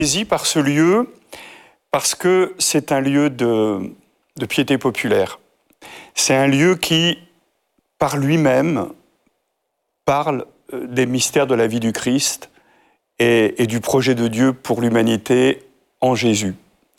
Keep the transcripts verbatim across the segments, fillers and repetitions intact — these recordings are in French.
saisi par ce lieu parce que c'est un lieu de, de piété populaire. C'est un lieu qui, par lui-même, parle des mystères de la vie du Christ et, et du projet de Dieu pour l'humanité en Jésus.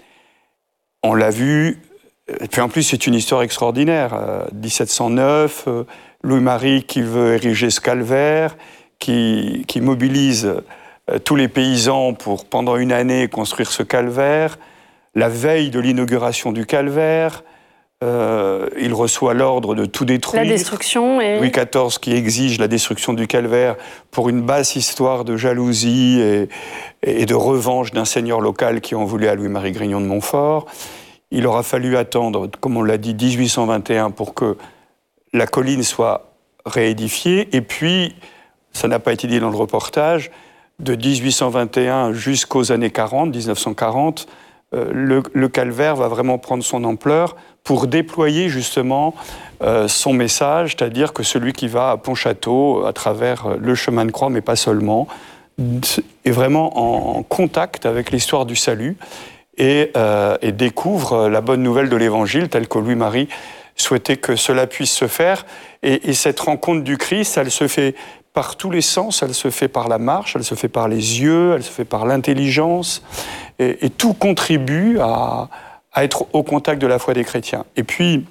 On l'a vu, et puis en plus c'est une histoire extraordinaire. Euh, dix-sept cent neuf, euh, Louis-Marie qui veut ériger ce calvaire, qui, qui mobilise euh, tous les paysans pour, pendant une année, construire ce calvaire. La veille de l'inauguration du calvaire, euh, il reçoit l'ordre de tout détruire. La destruction et... Louis quatorze qui exige la destruction du calvaire pour une basse histoire de jalousie et, et de revanche d'un seigneur local qui en voulait à Louis-Marie Grignon de Montfort. Il aura fallu attendre, comme on l'a dit, dix-huit cent vingt et un pour que la colline soit réédifiée. Et puis, ça n'a pas été dit dans le reportage, de dix-huit cent vingt et un jusqu'aux années quarante, dix-neuf cent quarante, euh, le, le calvaire va vraiment prendre son ampleur pour déployer justement euh, son message, c'est-à-dire que celui qui va à Pontchâteau, à travers le chemin de croix, mais pas seulement, est vraiment en, en contact avec l'histoire du salut et, euh, et découvre la bonne nouvelle de l'Évangile, telle que Louis-Marie souhaitait que cela puisse se faire. Et, et cette rencontre du Christ, elle se fait par tous les sens, elle se fait par la marche, elle se fait par les yeux, elle se fait par l'intelligence, et, et tout contribue à, à être au contact de la foi des chrétiens. Et puis,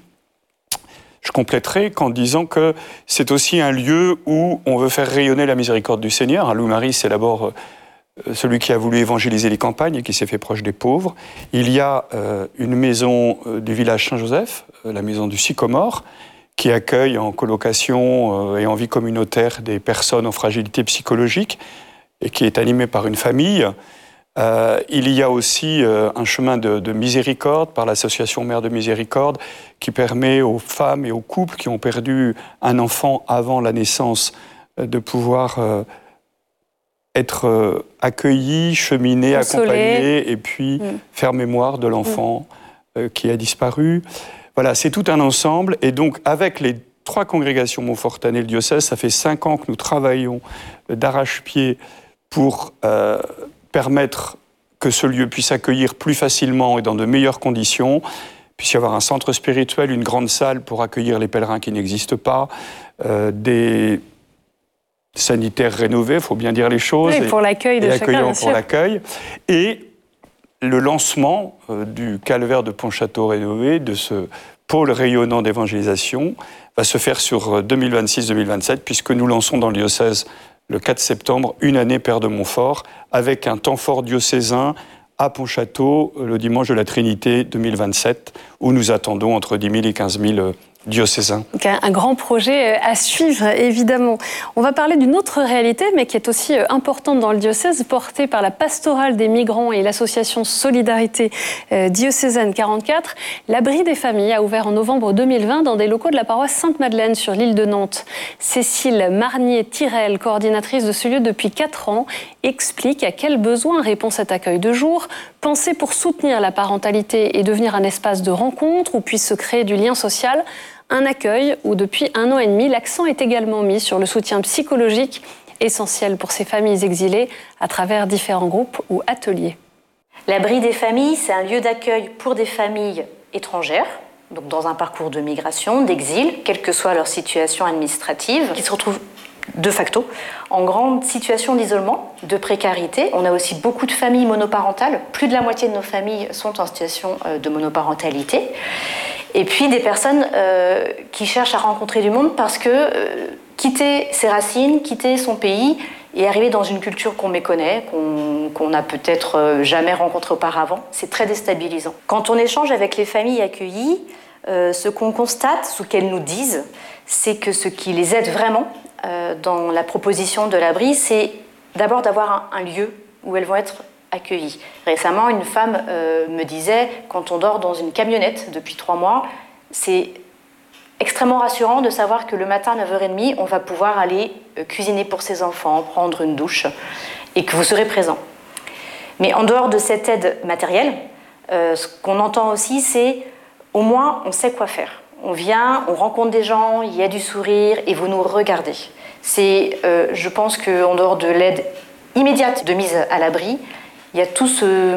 je compléterai qu'en disant que c'est aussi un lieu où on veut faire rayonner la miséricorde du Seigneur. Louis-Marie, c'est d'abord celui qui a voulu évangéliser les campagnes et qui s'est fait proche des pauvres. Il y a euh, une maison du village Saint-Joseph, la maison du Sycomore, qui accueille en colocation euh, et en vie communautaire des personnes en fragilité psychologique et qui est animée par une famille. Euh, il y a aussi euh, un chemin de, de miséricorde par l'association Mère de Miséricorde qui permet aux femmes et aux couples qui ont perdu un enfant avant la naissance euh, de pouvoir euh, être euh, accueillis, cheminés, Consolé. accompagnés et puis mmh. faire mémoire de l'enfant mmh. euh, qui a disparu. Voilà, c'est tout un ensemble. Et donc, avec les trois congrégations montfortaines et le diocèse, ça fait cinq ans que nous travaillons d'arrache-pied pour euh, permettre que ce lieu puisse accueillir plus facilement et dans de meilleures conditions, puisse y avoir un centre spirituel, une grande salle pour accueillir les pèlerins qui n'existent pas, euh, des sanitaires rénovés, il faut bien dire les choses. Oui, pour l'accueil de chacun, bien pour sûr. l'accueil. Et le lancement euh, du calvaire de Pontchâteau rénové, de ce pôle rayonnant d'évangélisation, va se faire sur deux mille vingt-six deux mille vingt-sept, puisque nous lançons dans le diocèse le quatre septembre, une année Père de Montfort, avec un temps fort diocésain à Pontchâteau, le dimanche de la Trinité deux mille vingt-sept, où nous attendons entre dix mille et quinze mille diocésains. Donc un, un grand projet à suivre, évidemment. On va parler d'une autre réalité, mais qui est aussi importante dans le diocèse, portée par la pastorale des migrants et l'association Solidarité euh, diocésaine quarante-quatre. L'abri des familles a ouvert en novembre deux mille vingt dans des locaux de la paroisse Sainte-Madeleine sur l'île de Nantes. Cécile Marnier-Tirel, coordinatrice de ce lieu depuis quatre ans, explique à quel besoin répond cet accueil de jour, pensé pour soutenir la parentalité et devenir un espace de rencontre où puisse se créer du lien social. Un accueil où, depuis un an et demi, l'accent est également mis sur le soutien psychologique essentiel pour ces familles exilées à travers différents groupes ou ateliers. L'abri des familles, c'est un lieu d'accueil pour des familles étrangères, donc dans un parcours de migration, d'exil, quelle que soit leur situation administrative, qui se retrouvent de facto en grande situation d'isolement, de précarité. On a aussi beaucoup de familles monoparentales. Plus de la moitié de nos familles sont en situation de monoparentalité. Et puis des personnes euh, qui cherchent à rencontrer du monde parce que euh, quitter ses racines, quitter son pays et arriver dans une culture qu'on méconnaît, qu'on qu'on n'a peut-être jamais rencontrée auparavant, c'est très déstabilisant. Quand on échange avec les familles accueillies, euh, ce qu'on constate, ce qu'elles nous disent, c'est que ce qui les aide vraiment euh, dans la proposition de l'abri, c'est d'abord d'avoir un, un lieu où elles vont être accueillis. Récemment, une femme euh, me disait, quand on dort dans une camionnette depuis trois mois, c'est extrêmement rassurant de savoir que le matin à neuf heures trente, on va pouvoir aller euh, cuisiner pour ses enfants, prendre une douche, et que vous serez présent. Mais en dehors de cette aide matérielle, euh, ce qu'on entend aussi, c'est au moins on sait quoi faire. On vient, on rencontre des gens, il y a du sourire, et vous nous regardez. C'est, euh, je pense qu'en dehors de l'aide immédiate de mise à l'abri, Il y a tout ce